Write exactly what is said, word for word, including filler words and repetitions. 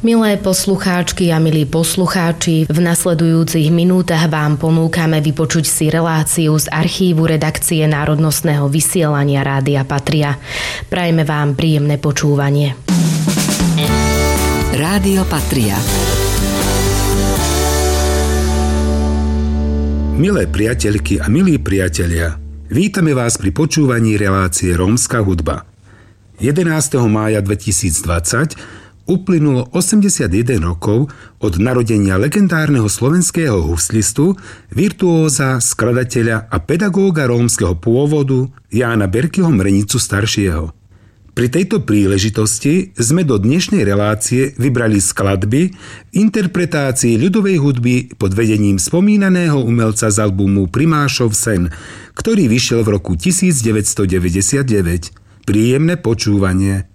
Milé poslucháčky a milí poslucháči, v nasledujúcich minútach vám ponúkame vypočuť si reláciu z archívu redakcie Národnostného vysielania Rádia Patria. Prajeme vám príjemné počúvanie. Rádio Patria. Milé priateľky a milí priatelia, vítame vás pri počúvaní relácie Rómska hudba. jedenásteho mája dvetisícdvadsať uplynulo osemdesiatjeden rokov od narodenia legendárneho slovenského huslistu, virtuóza, skladateľa a pedagóga rómskeho pôvodu Jána Berkiho Mrenicu staršieho. Pri tejto príležitosti sme do dnešnej relácie vybrali skladby v interpretácii ľudovej hudby pod vedením spomínaného umelca z albumu Primášov sen, ktorý vyšiel v roku devätnásťstodeväťdesiatdeväť. Príjemné počúvanie.